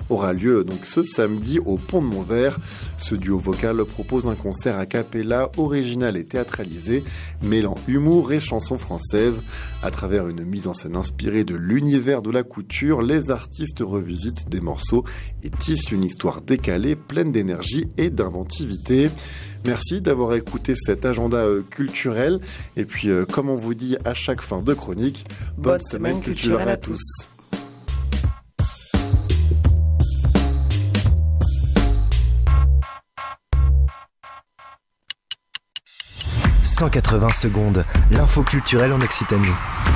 aura lieu donc ce samedi au Pont de Montvert. Ce duo vocal propose un concert a cappella original et théâtralisé, mêlant humour et chansons françaises. À travers une mise en scène inspirée de l'univers de la couture, les artistes revisitent des morceaux et tissent une histoire décalée, pleine d'énergie et d'inventivité. Merci d'avoir écouté cet agenda culturel. Et puis, comme on vous dit à chaque fin de chronique, bonne semaine culturelle à tous. « 180 secondes, l'info culturelle en Occitanie.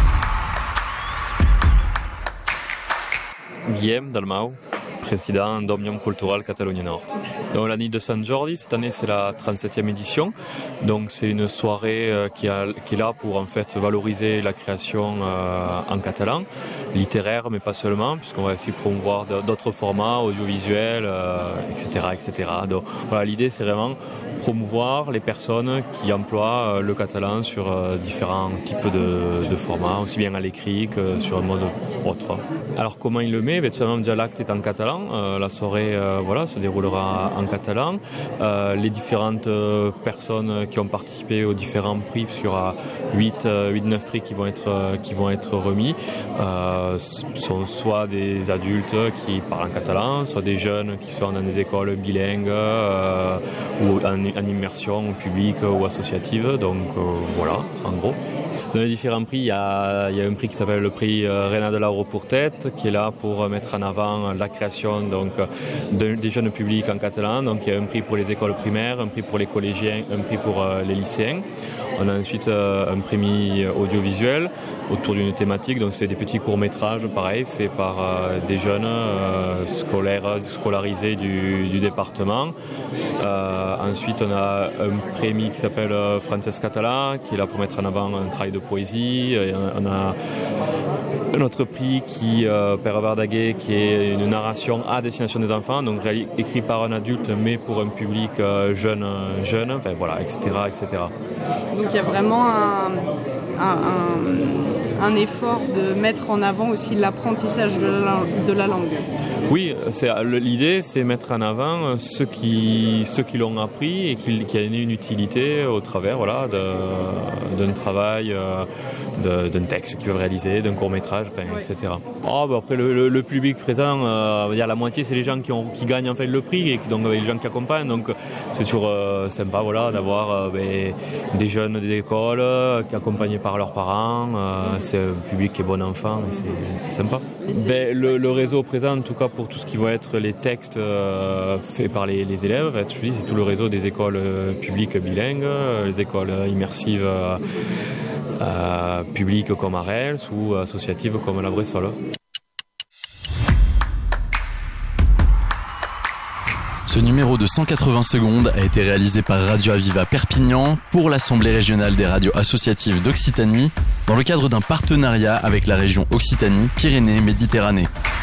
Guillaume Dalmau, président d'Òmnium Cultural Catalunya Nord. Donc la nuit de Sant Jordi, cette année c'est la 37e édition. Donc c'est une soirée qui est là pour en fait valoriser la création en catalan, littéraire mais pas seulement, puisqu'on va aussi promouvoir d'autres formats audiovisuels, etc. Donc voilà, l'idée c'est vraiment promouvoir les personnes qui emploient le catalan sur différents types de formats, aussi bien à l'écrit que sur un mode autre. Alors comment il le met? Tout simplement, déjà l'acte est en catalan. La soirée se déroulera en catalan. Les différentes personnes qui ont participé aux différents prix, sur 8-9 prix qui vont être remis, sont soit des adultes qui parlent en catalan, soit des jeunes qui sont dans des écoles bilingues ou en immersion publique ou associative. Donc voilà, en gros. Dans les différents prix, il y a un prix qui s'appelle le prix Reina de l'Auro pour Tête, qui est là pour mettre en avant la création donc des jeunes publics en catalan. Donc il y a un prix pour les écoles primaires, un prix pour les collégiens, un prix pour les lycéens. On a ensuite un prix audiovisuel autour d'une thématique. Donc c'est des petits courts-métrages, pareil, faits par des jeunes scolarisés du département. Ensuite, on a un prix qui s'appelle Francesc Català, qui est là pour mettre en avant un travail de poésie. Et on a un autre prix qui Pere Verdaguer, qui est une narration à destination des enfants, donc écrit par un adulte mais pour un public jeune, enfin voilà, etc. Donc il y a vraiment un effort de mettre en avant aussi l'apprentissage de la langue. Oui, l'idée c'est mettre en avant ceux qui l'ont appris et qui a une utilité au travers d'un travail, d'un texte qu'ils veulent réaliser, d'un court-métrage, etc. Après le public présent, la moitié c'est les gens qui gagnent en fait le prix, et donc les gens qui accompagnent, donc c'est toujours sympa d'avoir des jeunes des écoles accompagnés par leurs parents. C'est un public qui est bon enfant et c'est sympa. Le réseau présent, en tout cas pour tout ce qui va être les textes faits par les élèves, en fait, je dis, c'est tout le réseau des écoles publiques bilingues, les écoles immersives publiques comme Arels ou associatives comme la Bressole. Ce numéro de 180 secondes a été réalisé par Radio Aviva Perpignan pour l'Assemblée régionale des radios associatives d'Occitanie dans le cadre d'un partenariat avec la région Occitanie-Pyrénées-Méditerranée.